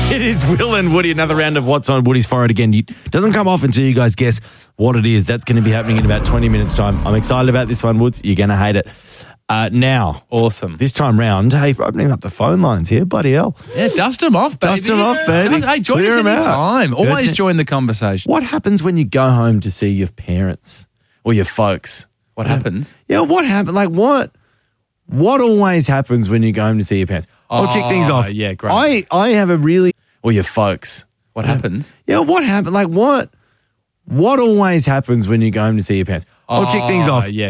It is Will and Woody. Another round of What's on Woody's forehead again. It doesn't come off until you guys guess what it is. That's going to be happening in about 20 minutes' time. I'm excited about this one, Woods. You're going to hate it. Now, Awesome. this time round, hey, for opening up the phone lines here, bloody hell. Yeah, dust them off, baby. Dust them off, baby. Hey, join Clear us 'em any out. time. Always Good. join the conversation. What happens when you go home to see your parents or your folks? What happens? Yeah, what happened? Like, what always happens when you go home to see your parents? I'll kick things off. Yeah, great. I have a really... Or your folks. What happens? Yeah, what happened? Like, what always happens when you go home to see your parents? I'll kick things off. Yeah.